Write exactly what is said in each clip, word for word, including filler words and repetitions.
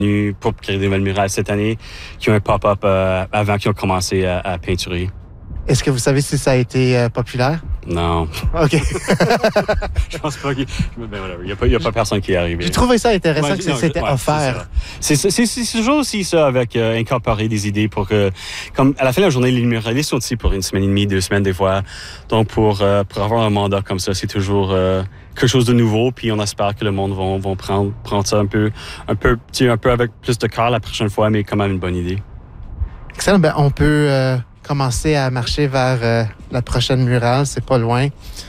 pour créer des nouvelles murales cette année, qui ont un pop-up euh, avant qu'ils ont commencé à, à peinturer. Est-ce que vous savez si ça a été euh, populaire? Non. OK. Je pense pas qu'il ben, il n'y a, pas, il y a pas personne qui est arrivé. J'ai trouvé ça intéressant ouais, que non, c'était ouais, offert. C'est, c'est, c'est, c'est toujours aussi ça avec euh, incorporer des idées pour que, comme à la fin de la journée, les muralistes sont ici pour une semaine et demie, deux semaines des fois. Donc pour, euh, pour avoir un mandat comme ça, c'est toujours euh, quelque chose de nouveau. Puis on espère que le monde va, va prendre, prendre ça un peu, un peu, tu sais, un peu avec plus de cœur la prochaine fois, mais quand même une bonne idée. Excellent. Ben, on peut euh, commencer à marcher vers euh, la prochaine murale. C'est pas loin.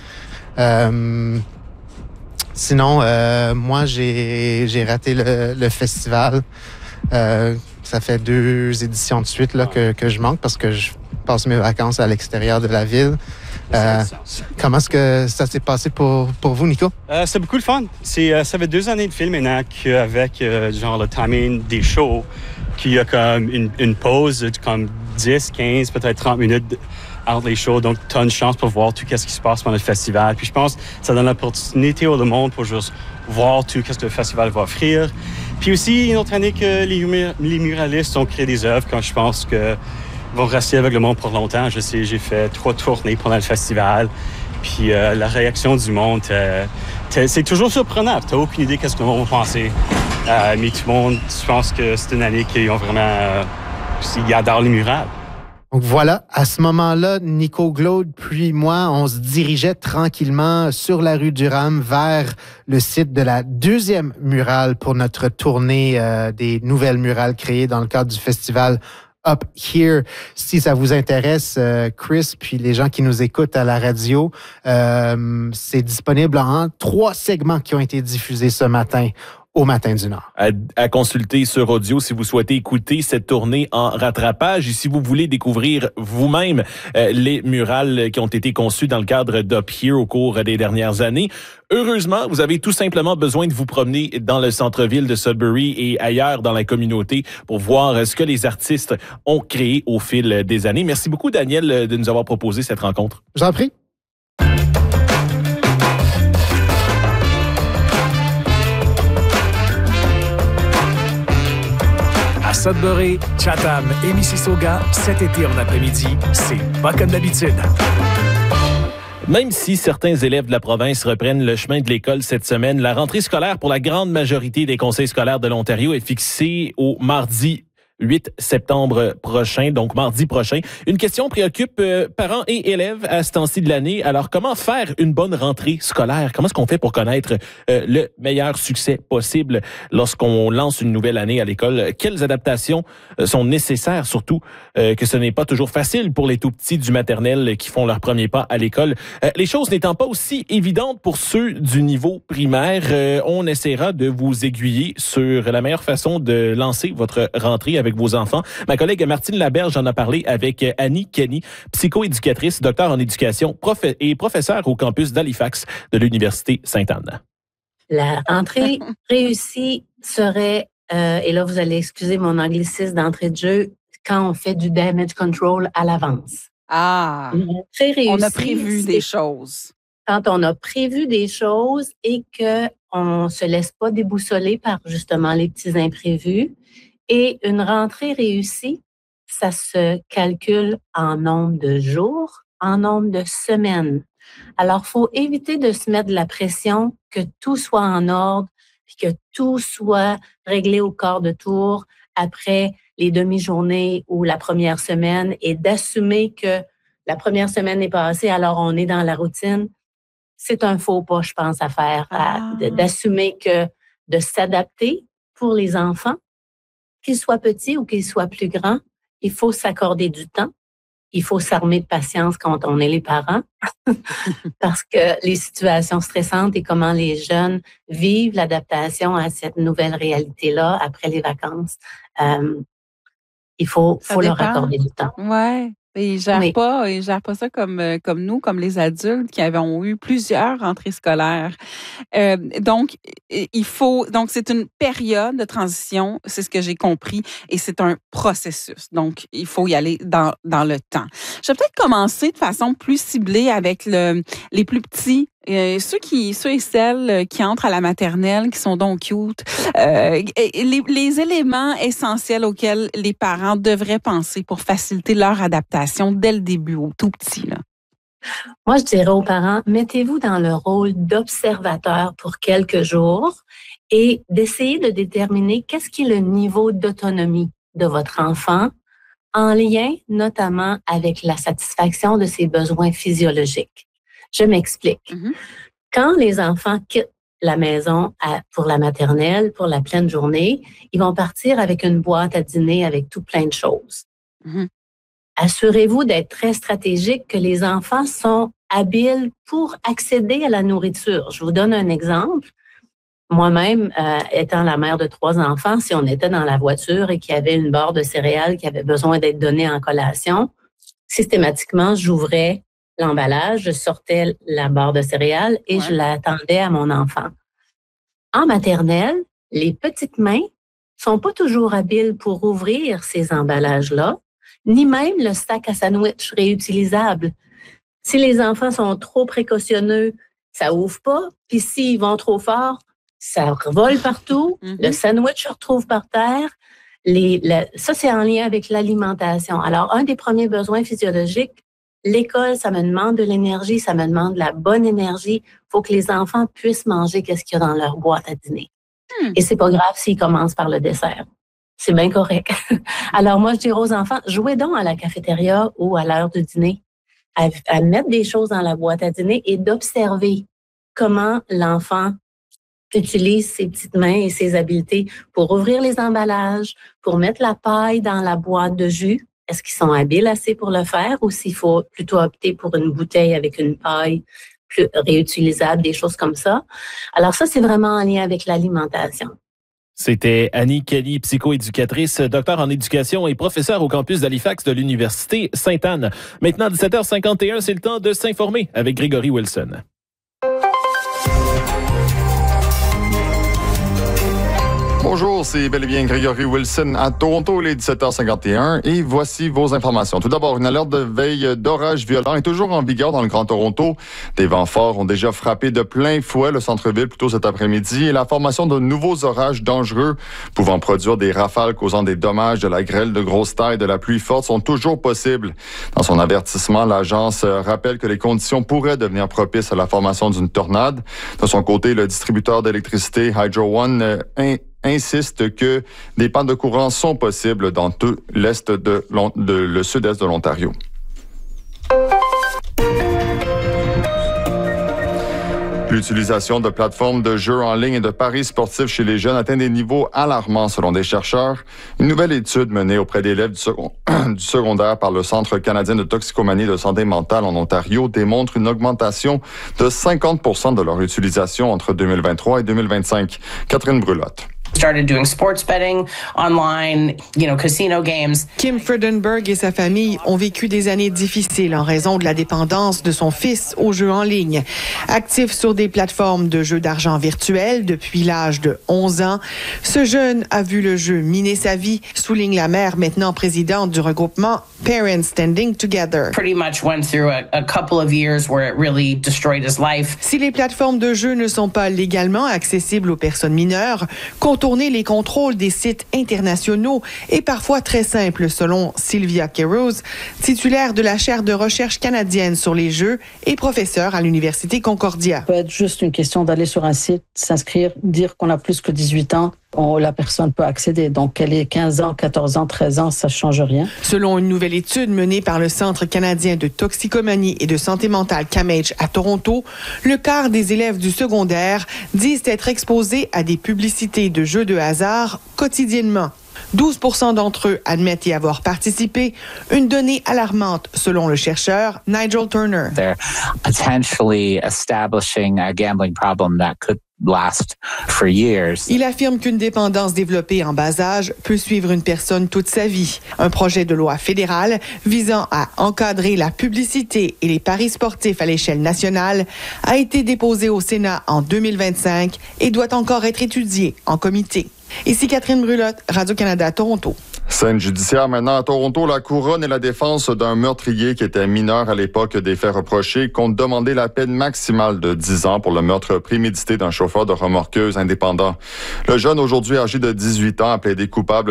Euh, sinon, euh, moi, j'ai, j'ai raté le, le festival. Euh, ça fait deux éditions de suite là, que, que je manque parce que je passe mes vacances à l'extérieur de la ville. Euh, comment est-ce que ça s'est passé pour, pour vous, Nico? Euh, c'est beaucoup de fun. C'est, euh, ça fait deux années de film maintenant qu'avec euh, genre le timing des shows, qu'il y a comme une, une pause de comme dix, quinze, peut-être trente minutes entre les shows. Donc, tu as une chance pour voir tout ce qui se passe pendant le festival. Puis je pense que ça donne l'opportunité au monde pour juste voir tout ce que le festival va offrir. Puis aussi, une autre année que les, les muralistes ont créé des œuvres quand je pense que vont rester avec le monde pour longtemps. Je sais, j'ai fait trois tournées pendant le festival. Puis euh, la réaction du monde, euh, c'est toujours surprenant. Tu n'as aucune idée de ce que le monde va penser. Euh, mais tout le monde, je pense que c'est une année qu'ils ont vraiment... Euh, ils adorent les murales. Donc voilà, à ce moment-là, Nico Glaude puis moi, on se dirigeait tranquillement sur la rue Durham vers le site de la deuxième murale pour notre tournée euh, des nouvelles murales créées dans le cadre du festival Up Here. Si ça vous intéresse, euh, Chris, puis les gens qui nous écoutent à la radio, euh, c'est disponible en trois segments qui ont été diffusés ce matin au Matin du Nord. À, à consulter sur audio si vous souhaitez écouter cette tournée en rattrapage et si vous voulez découvrir vous-même euh, les murales qui ont été conçues dans le cadre d'Up Here au cours des dernières années. Heureusement, vous avez tout simplement besoin de vous promener dans le centre-ville de Sudbury et ailleurs dans la communauté pour voir ce que les artistes ont créé au fil des années. Merci beaucoup, Daniel, de nous avoir proposé cette rencontre. Je vous en prie. À Sudbury, Chatham et Mississauga, cet été en après-midi, c'est pas comme d'habitude. Même si certains élèves de la province reprennent le chemin de l'école cette semaine, la rentrée scolaire pour la grande majorité des conseils scolaires de l'Ontario est fixée au mardi huit septembre prochain, donc mardi prochain. Une question préoccupe euh, parents et élèves à ce temps-ci de l'année. Alors, comment faire une bonne rentrée scolaire? Comment est-ce qu'on fait pour connaître euh, le meilleur succès possible lorsqu'on lance une nouvelle année à l'école? Quelles adaptations euh, sont nécessaires, surtout euh, que ce n'est pas toujours facile pour les tout-petits du maternel qui font leur premier pas à l'école? Euh, les choses n'étant pas aussi évidentes pour ceux du niveau primaire, euh, on essaiera de vous aiguiller sur la meilleure façon de lancer votre rentrée avec vos enfants. Ma collègue Martine Laberge en a parlé avec Annie Kenny, psychoéducatrice, docteur en éducation prof et professeure au campus d'Halifax de l'Université Sainte-Anne. La rentrée réussie serait, euh, et là vous allez excuser mon anglicisme d'entrée de jeu, quand on fait du damage control à l'avance. Ah, réussie, on a prévu des choses. Quand on a prévu des choses et qu'on ne se laisse pas déboussoler par justement les petits imprévus. Et une rentrée réussie, ça se calcule en nombre de jours, en nombre de semaines. Alors, il faut éviter de se mettre de la pression, que tout soit en ordre, puis que tout soit réglé au quart de tour après les demi-journées ou la première semaine et d'assumer que la première semaine est passée, alors on est dans la routine. C'est un faux pas, je pense, à faire, à, ah. d'assumer que de s'adapter pour les enfants, qu'ils soient petits ou qu'ils soient plus grands, il faut s'accorder du temps. Il faut s'armer de patience quand on est les parents parce que les situations stressantes et comment les jeunes vivent l'adaptation à cette nouvelle réalité-là après les vacances, euh, il faut, faut leur accorder du temps. Ouais. Ils gèrent oui. pas, ils gèrent pas ça comme comme nous, comme les adultes qui avons eu plusieurs rentrées scolaires. Euh, donc il faut donc c'est une période de transition, c'est ce que j'ai compris, et c'est un processus. Donc il faut y aller dans dans le temps. Je vais peut-être commencer de façon plus ciblée avec le les plus petits Euh, ceux qui, ceux et celles qui entrent à la maternelle, qui sont donc cute, euh, les, les éléments essentiels auxquels les parents devraient penser pour faciliter leur adaptation dès le début, au tout petit, là. Moi, je dirais aux parents, mettez-vous dans le rôle d'observateur pour quelques jours et d'essayer de déterminer qu'est-ce qui est le niveau d'autonomie de votre enfant en lien notamment avec la satisfaction de ses besoins physiologiques. Je m'explique. Mm-hmm. Quand les enfants quittent la maison à, pour la maternelle, pour la pleine journée, ils vont partir avec une boîte à dîner avec tout plein de choses. Mm-hmm. Assurez-vous d'être très stratégique, que les enfants sont habiles pour accéder à la nourriture. Je vous donne un exemple. Moi-même, euh, étant la mère de trois enfants, si on était dans la voiture et qu'il y avait une barre de céréales qui avait besoin d'être donnée en collation, systématiquement, j'ouvrais l'emballage, je sortais la barre de céréales et ouais. je l'attendais à mon enfant. En maternelle, les petites mains sont pas toujours habiles pour ouvrir ces emballages-là, ni même le sac à sandwich réutilisable. Si les enfants sont trop précautionneux, ça ouvre pas. Puis s'ils vont trop fort, ça vole partout. Mm-hmm. Le sandwich se retrouve par terre. Les, la, ça, c'est en lien avec l'alimentation. Alors, un des premiers besoins physiologiques, l'école, ça me demande de l'énergie, ça me demande de la bonne énergie. Il faut que les enfants puissent manger qu'est-ce qu'il y a dans leur boîte à dîner. Mm. Et c'est pas grave s'ils commencent par le dessert. C'est bien correct. Alors, moi, je dirais aux enfants, jouez donc à la cafétéria ou à l'heure du dîner, à, à mettre des choses dans la boîte à dîner et d'observer comment l'enfant utilise ses petites mains et ses habiletés pour ouvrir les emballages, pour mettre la paille dans la boîte de jus. Est-ce qu'ils sont habiles assez pour le faire ou s'il faut plutôt opter pour une bouteille avec une paille plus réutilisable, des choses comme ça. Alors ça, c'est vraiment en lien avec l'alimentation. C'était Annie Kelly, psychoéducatrice, docteur en éducation et professeure au campus d'Halifax de l'Université Sainte-Anne. Maintenant, dix-sept heures cinquante et un, c'est le temps de s'informer avec Grégory Wilson. Bonjour, c'est bel et bien Grégory Wilson à Toronto, les dix-sept heures cinquante et un, et voici vos informations. Tout d'abord, une alerte de veille d'orage violent est toujours en vigueur dans le Grand Toronto. Des vents forts ont déjà frappé de plein fouet le centre-ville plus tôt cet après-midi et la formation de nouveaux orages dangereux pouvant produire des rafales causant des dommages, de la grêle de grosse taille, de la pluie forte sont toujours possibles. Dans son avertissement, l'agence rappelle que les conditions pourraient devenir propices à la formation d'une tornade. De son côté, le distributeur d'électricité Hydro One insiste que des pannes de courant sont possibles dans tout l'est de, de le sud-est de l'Ontario. L'utilisation de plateformes de jeux en ligne et de paris sportifs chez les jeunes atteint des niveaux alarmants selon des chercheurs. Une nouvelle étude menée auprès d'élèves du, second, du secondaire par le Centre canadien de toxicomanie et de santé mentale en Ontario démontre une augmentation de cinquante pour cent de leur utilisation entre deux mille vingt-trois et deux mille vingt-cinq. Catherine Brulotte. Started doing sports betting online, you know, casino games. Kim Friedenberg et sa famille ont vécu des années difficiles en raison de la dépendance de son fils aux jeux en ligne. Actif sur des plateformes de jeux d'argent virtuels depuis l'âge de onze ans, ce jeune a vu le jeu miner sa vie, souligne la mère maintenant présidente du regroupement Parents Standing Together. Pretty much went through a, a couple of years where it really destroyed his life. Si les plateformes de jeux ne sont pas légalement accessibles aux personnes mineures, contourner les contrôles des sites internationaux est parfois très simple, selon Sylvia Keros, titulaire de la chaire de recherche canadienne sur les jeux et professeure à l'Université Concordia. Ça peut être juste une question d'aller sur un site, s'inscrire, dire qu'on a plus que dix-huit ans. On, la personne peut accéder. Donc, qu'elle ait quinze ans, quatorze ans, treize ans, ça ne change rien. Selon une nouvelle étude menée par le Centre canadien de toxicomanie et de santé mentale C A M H à Toronto, le quart des élèves du secondaire disent être exposés à des publicités de jeux de hasard quotidiennement. douze pour cent d'entre eux admettent y avoir participé, une donnée alarmante selon le chercheur Nigel Turner. They're potentially establishing a gambling problem that could last for years. Il affirme qu'une dépendance développée en bas âge peut suivre une personne toute sa vie. Un projet de loi fédéral visant à encadrer la publicité et les paris sportifs à l'échelle nationale a été déposé au Sénat en deux mille vingt-cinq et doit encore être étudié en comité. Ici Catherine Brulotte, Radio-Canada, Toronto. Scène judiciaire maintenant à Toronto. La couronne et la défense d'un meurtrier qui était mineur à l'époque des faits reprochés comptent demander la peine maximale de dix ans pour le meurtre prémédité d'un chauffeur de remorqueuse indépendant. Le jeune, aujourd'hui âgé de dix-huit ans, a plaidé coupable